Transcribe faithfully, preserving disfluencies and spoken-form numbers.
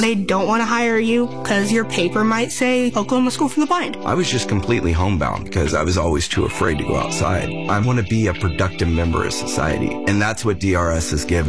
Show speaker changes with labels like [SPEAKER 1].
[SPEAKER 1] They don't want to hire you because your paper might say Oklahoma School for the Blind.
[SPEAKER 2] I was just completely homebound because I was always too afraid to go outside. I want to be a productive member of society, and that's what D R S has given